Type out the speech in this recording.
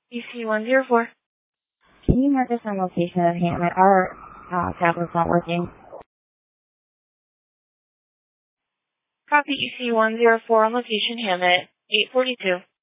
EC104. Can you mark us on location of Hammett? Our tablet's not working. Copy EC104 on location Hammett, 842.